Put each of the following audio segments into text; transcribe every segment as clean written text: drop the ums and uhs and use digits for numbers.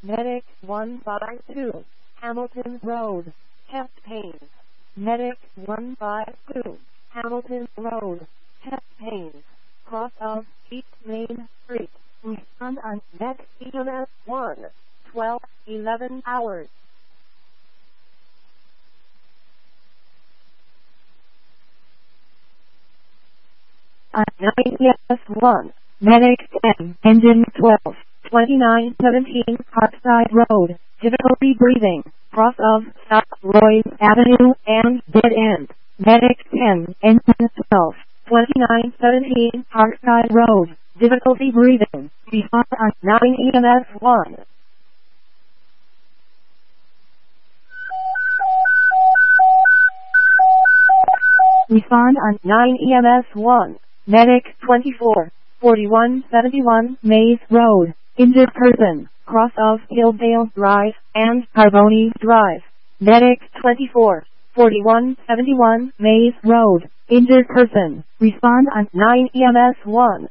Medic 152, Hamilton Road, chest pains. Medic 152, Hamilton Road, chest pains. Cross of East Main Street. Respond on Medic EMS 1, 12, 11 hours. On 9 EMS 1, Medic 10, Engine 12, 2917 Parkside Road, difficulty breathing, cross of South Roy Avenue and dead end. Medic 10, Engine 12, 2917 Parkside Road, difficulty breathing, respond on 9 EMS 1. Respond on 9 EMS 1. Medic 24, 4171 Maze Road, injured person, cross of Hilldale Drive and Carboni Drive. Medic 24, 4171 Maze Road, injured person, respond on 9 EMS 1.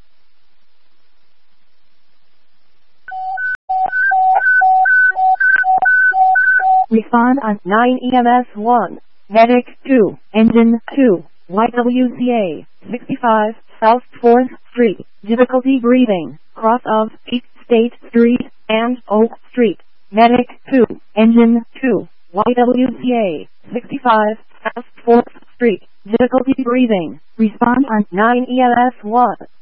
Respond on 9 EMS 1. Medic 2, Engine 2, YWCA, 65, South 4th Street, difficulty breathing, cross of East State Street and Oak Street. Medic 2, Engine 2, YWCA, 65, South 4th Street, difficulty breathing, respond on 9 EMS 1.